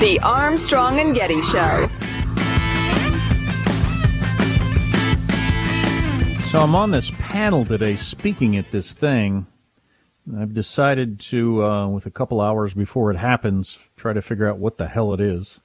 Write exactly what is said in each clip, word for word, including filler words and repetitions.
The Armstrong and Getty Show. So I'm on this panel today speaking at this thing. I've decided to, uh, with a couple hours before it happens, try to figure out what the hell it is.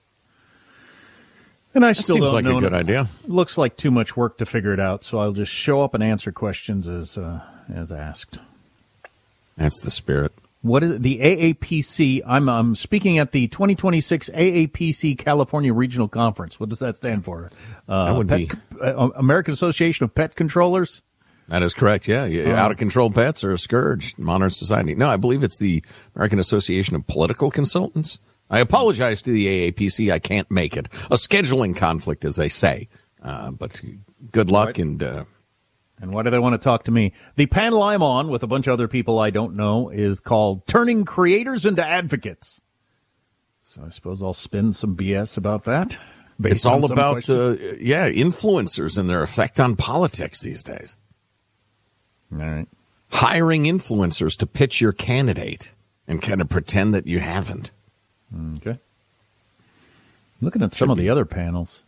And I that still seems don't like know. a good idea. It looks like too much work to figure it out, so I'll just show up and answer questions as uh, as asked. That's the spirit. What is it? The A A P C? I'm um, speaking at the twenty twenty-six A A P C California Regional Conference. What does that stand for? Uh, that would Pet, be uh, American Association of Pet Controllers. That is correct. Yeah, yeah. Uh, out of control pets are a scourge in modern society. No, I believe it's the American Association of Political Consultants. I apologize to the A A P C. I can't make it. A scheduling conflict, as they say. Uh, but good luck right. and. Uh, And why do they want to talk to me? The panel I'm on with a bunch of other people I don't know is called Turning Creators into Advocates. So I suppose I'll spin some B S about that. It's all about, uh, yeah, influencers and their effect on politics these days. All right. Hiring influencers to pitch your candidate and kind of pretend that you haven't. Okay. Looking at some of the other panels.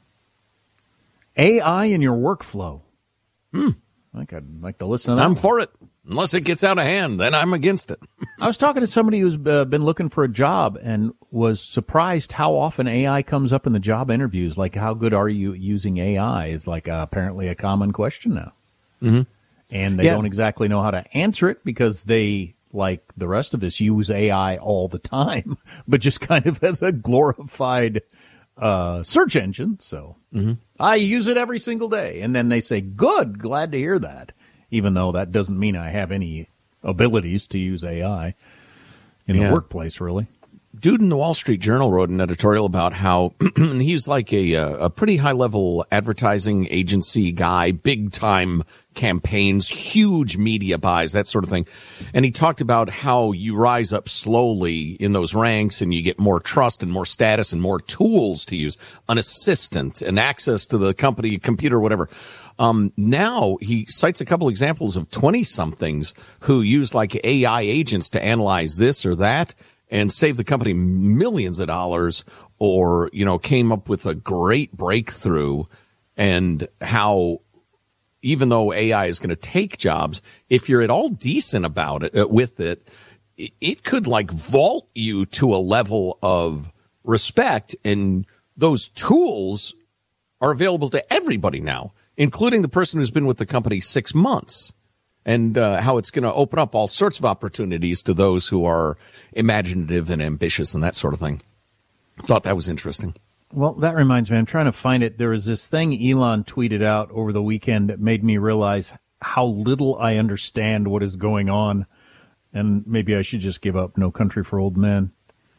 A I in your workflow. Hmm. I think I'd like to listen to that. I'm one. for it. Unless it gets out of hand, then I'm against it. I was talking to somebody who's uh, been looking for a job and was surprised how often A I comes up in the job interviews. Like, how good are you using A I is like uh, apparently a common question now. Mm-hmm. And they Yeah. don't exactly know how to answer it because they, like the rest of us, use A I all the time, but just kind of as a glorified uh, search engine. So mm-hmm. I use it every single day. And then they say, good, glad to hear that. Even though that doesn't mean I have any abilities to use A I in Yeah. the workplace, really. Dude in the Wall Street Journal wrote an editorial about how he was like a a pretty high-level advertising agency guy, big-time campaigns, huge media buys, that sort of thing. And he talked about how you rise up slowly in those ranks and you get more trust and more status and more tools to use, an assistant and access to the company computer, whatever. Um, now he cites a couple examples of twenty-somethings who use like A I agents to analyze this or that and save the company millions of dollars, or, you know, came up with a great breakthrough, and how even though A I is going to take jobs, if you're at all decent about it, uh, with it, it, it could like vault you to a level of respect, and those tools are available to everybody now, including the person who's been with the company six months. And uh, how it's going to open up all sorts of opportunities to those who are imaginative and ambitious and that sort of thing. Thought that was interesting. Well, that reminds me, I'm trying to find it. There was this thing Elon tweeted out over the weekend that made me realize how little I understand what is going on. And maybe I should just give up No Country for Old Men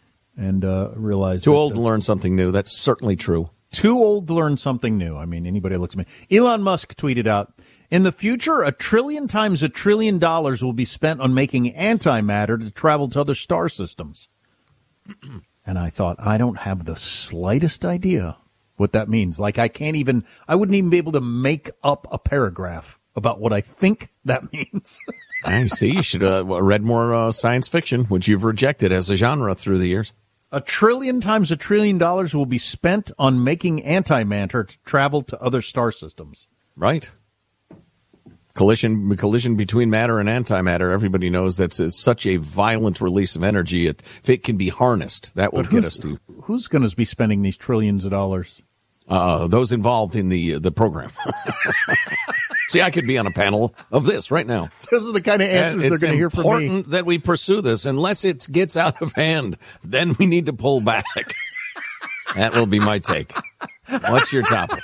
and uh, realize. Too that, old uh, to learn something new. That's certainly true. Too old to learn something new. I mean, anybody looks at me. Elon Musk tweeted out, in the future, a trillion times a trillion dollars will be spent on making antimatter to travel to other star systems. And I thought, I don't have the slightest idea what that means. Like, I can't even, I wouldn't even be able to make up a paragraph about what I think that means. I see. You should have uh, read more uh, science fiction, which you've rejected as a genre through the years. A trillion times a trillion dollars will be spent on making antimatter to travel to other star systems. Right. Collision collision between matter and antimatter, everybody knows that's a, such a violent release of energy. It, if it can be harnessed, that will get us to... Who's going to be spending these trillions of dollars? Uh, those involved in the the program. See, I could be on a panel of this right now. Those are the kind of answers they're going to hear from me. It's important that we pursue this. Unless it gets out of hand, then we need to pull back. That will be my take. What's your topic?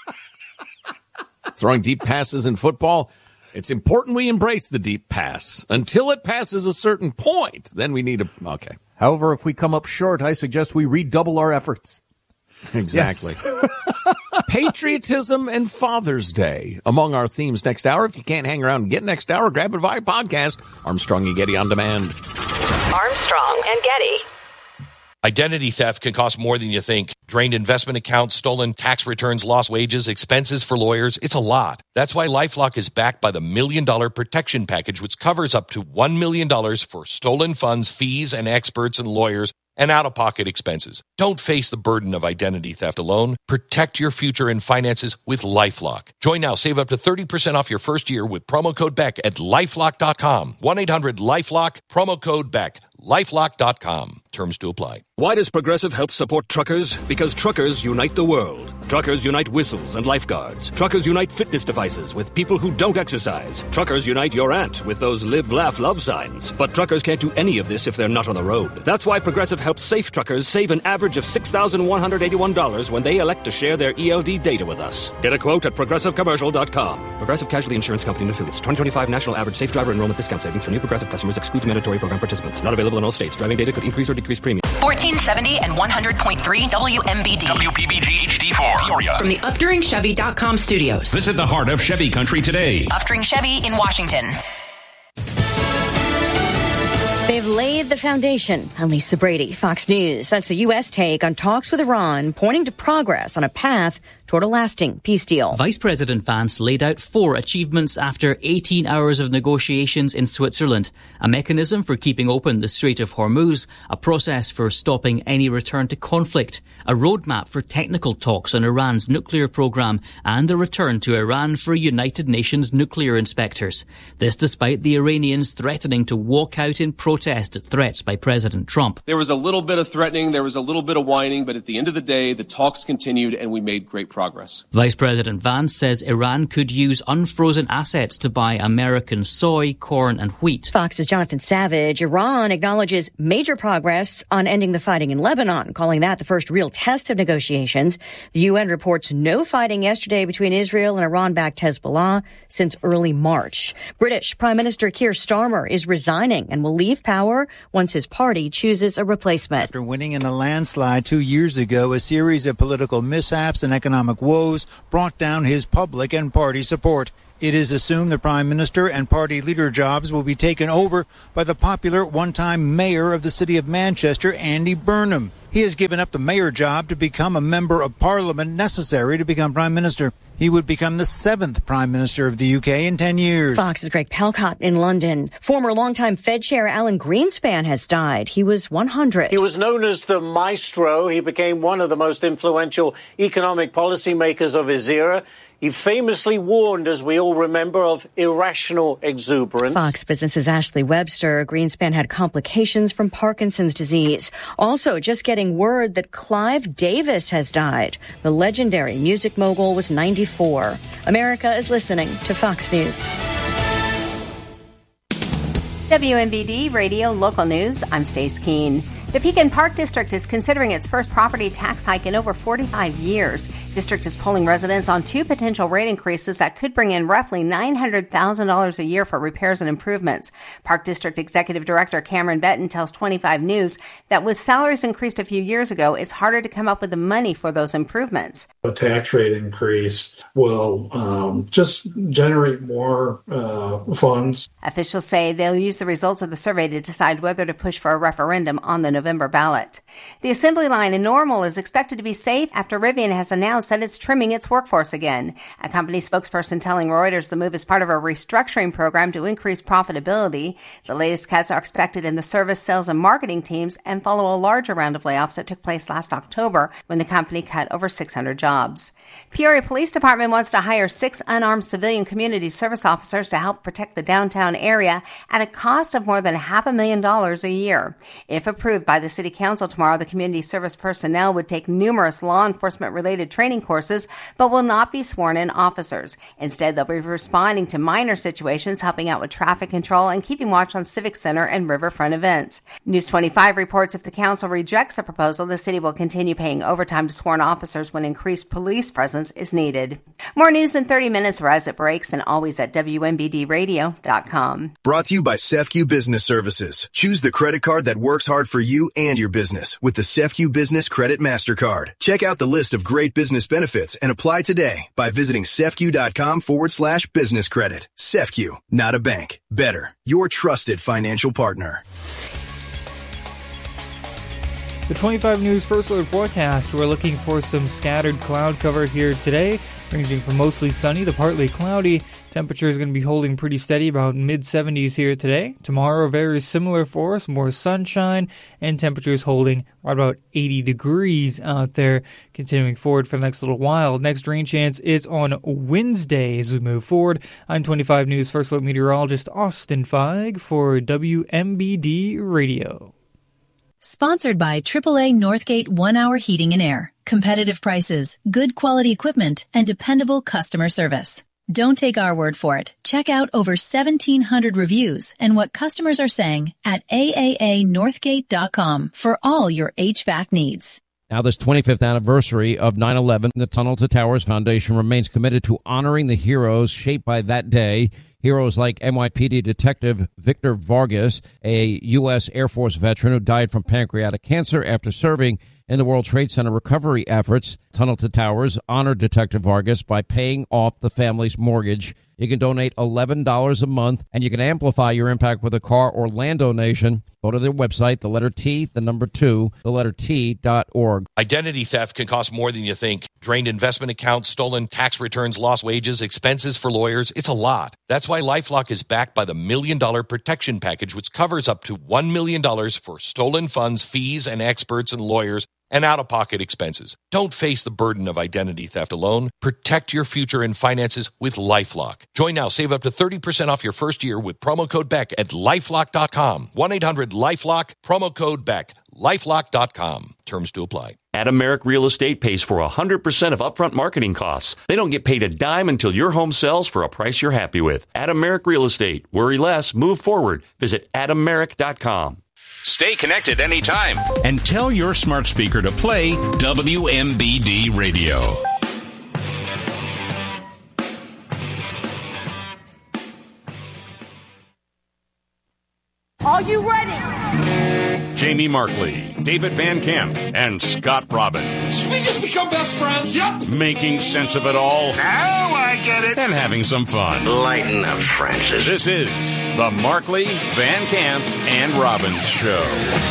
Throwing deep passes in football. It's important we embrace the deep pass. Until it passes a certain point, then we need to... Okay. However, if we come up short, I suggest we redouble our efforts. Exactly. Yes. Patriotism and Father's Day among our themes next hour. If you can't hang around and get next hour, grab it via podcast. Armstrong and Getty on demand. Armstrong and Getty. Identity theft can cost more than you think. Drained investment accounts, stolen tax returns, lost wages, expenses for lawyers. It's a lot. That's why LifeLock is backed by the Million Dollar Protection Package, which covers up to one million dollars for stolen funds, fees, and experts and lawyers. and out-of-pocket expenses. Don't face the burden of identity theft alone. Protect your future and finances with LifeLock. Join now. Save up to thirty percent off your first year with promo code Beck at lifelock dot com. one eight hundred lifelock, promo code Beck. lifelock dot com. Terms to apply. Why does Progressive help support truckers? Because truckers unite the world. Truckers unite whistles and lifeguards. Truckers unite fitness devices with people who don't exercise. Truckers unite your aunt with those live, laugh, love signs. But truckers can't do any of this if they're not on the road. That's why Progressive helps safe truckers save an average of six thousand one hundred eighty-one dollars when they elect to share their E L D data with us. Get a quote at progressive commercial dot com. Progressive Casualty Insurance Company and Affiliates. twenty twenty-five National Average Safe Driver Enrollment Discount Savings for new Progressive customers excludes mandatory program participants. Not available in all states. Driving data could increase or decrease premium. fourteen seventy and one hundred point three W M B D. W P B G H D four. Peoria. From the Uftring Chevy dot com studios. This is the heart of Chevy country today. Uftring Chevy in Washington. They've laid the foundation. I'm Lisa Brady, Fox News. That's the U S take on talks with Iran, pointing to progress on a path toward a lasting peace deal. Vice President Vance laid out four achievements after eighteen hours of negotiations in Switzerland. A mechanism for keeping open the Strait of Hormuz, a process for stopping any return to conflict, a roadmap for technical talks on Iran's nuclear program, and a return to Iran for United Nations nuclear inspectors. This despite the Iranians threatening to walk out in protest at threats by President Trump. There was a little bit of threatening, there was a little bit of whining, but at the end of the day, the talks continued and we made great progress. Vice President Vance says Iran could use unfrozen assets to buy American soy, corn and wheat. Fox's Jonathan Savage. Iran acknowledges major progress on ending the fighting in Lebanon, calling that the first real test of negotiations. The U N reports no fighting yesterday between Israel and Iran-backed Hezbollah since early March. British Prime Minister Keir Starmer is resigning and will leave power once his party chooses a replacement. After winning in a landslide two years ago, a series of political mishaps and economic woes brought down his public and party support. It is assumed the prime minister and party leader jobs will be taken over by the popular one-time mayor of the city of Manchester, Andy Burnham. He has given up the mayor job to become a member of parliament necessary to become prime minister. He would become the seventh prime minister of the U K in ten years. Fox's Greg Palcott in London. Former longtime Fed chair Alan Greenspan has died. He was one hundred. He was known as the maestro. He became one of the most influential economic policymakers of his era. He famously warned, as we all remember, of irrational exuberance. Fox Business's Ashley Webster. Greenspan had complications from Parkinson's disease. Also, just getting word that Clive Davis has died. The legendary music mogul was ninety-four. America is listening to Fox News. W M B D Radio Local News. I'm Stace Keene. The Pekin Park District is considering its first property tax hike in over forty-five years. District is polling residents on two potential rate increases that could bring in roughly nine hundred thousand dollars a year for repairs and improvements. Park District Executive Director Cameron Betton tells twenty-five News that with salaries increased a few years ago, it's harder to come up with the money for those improvements. A tax rate increase will um, just generate more uh, funds. Officials say they'll use the results of the survey to decide whether to push for a referendum on the November ballot. The assembly line in Normal is expected to be safe after Rivian has announced that it's trimming its workforce again. A company spokesperson telling Reuters the move is part of a restructuring program to increase profitability. The latest cuts are expected in the service, sales, and marketing teams and follow a larger round of layoffs that took place last October when the company cut over six hundred jobs. Peoria Police Department wants to hire six unarmed civilian community service officers to help protect the downtown area at a cost of more than half a million dollars a year. If approved by the City Council tomorrow, the community service personnel would take numerous law enforcement-related training courses, but will not be sworn-in officers. Instead, they'll be responding to minor situations, helping out with traffic control and keeping watch on Civic Center and riverfront events. News twenty-five reports if the council rejects the proposal, the city will continue paying overtime to sworn officers when increased police presence is needed. More news in thirty minutes or as it breaks, and always at W M B D radio dot com. Brought to you by SEFCU Business Services. Choose the credit card that works hard for you and your business with the SEFCU Business Credit MasterCard. Check out the list of great business benefits and apply today by visiting SEFCU.com forward slash business credit. SEFCU, not a bank. Better, your trusted financial partner. The twenty-five News First Alert forecast, we're looking for some scattered cloud cover here today. ranging from mostly sunny to partly cloudy. Temperature is going to be holding pretty steady, about mid seventies here today. Tomorrow, very similar for us, more sunshine, and temperatures holding right about eighty degrees out there, continuing forward for the next little while. Next rain chance is on Wednesday as we move forward. I'm twenty-five News First Look meteorologist Austin Feig for W M B D Radio. Sponsored by triple A Northgate One Hour Heating and Air. Competitive prices, good quality equipment, and dependable customer service. Don't take our word for it. Check out over seventeen hundred reviews and what customers are saying at A A A Northgate dot com for all your H V A C needs. Now, this twenty-fifth anniversary of nine eleven, the Tunnel to Towers Foundation remains committed to honoring the heroes shaped by that day. Heroes like N Y P D Detective Victor Vargas, a U S Air Force veteran who died from pancreatic cancer after serving in the World Trade Center recovery efforts. Tunnel to Towers honored Detective Vargas by paying off the family's mortgage. You can donate eleven dollars a month, and you can amplify your impact with a car or land donation. Go to their website, the letter T, the number two, the letter T dot org. Identity theft can cost more than you think. Drained investment accounts, stolen tax returns, lost wages, expenses for lawyers. It's a lot. That's why LifeLock is backed by the Million Dollar Protection Package, which covers up to one million dollars for stolen funds, fees, and experts and lawyers, and out-of-pocket expenses. Don't face the burden of identity theft alone. Protect your future and finances with LifeLock. Join now. Save up to thirty percent off your first year with promo code Beck at lifelock dot com. one eight hundred lifelock, promo code Beck, lifelock dot com. Terms to apply. Adameric Real Estate pays for one hundred percent of upfront marketing costs. They don't get paid a dime until your home sells for a price you're happy with. Adameric Real Estate. Worry less. Move forward. Visit adameric dot com. Stay connected anytime and tell your smart speaker to play W M B D Radio. Are you ready? Jamie Markley, David Van Camp, and Scott Robbins. Did we just become best friends? Yep. Making sense of it all. Now I get it. And having some fun. Lighten up, Francis. This is the Markley, Van Camp, and Robbins Show.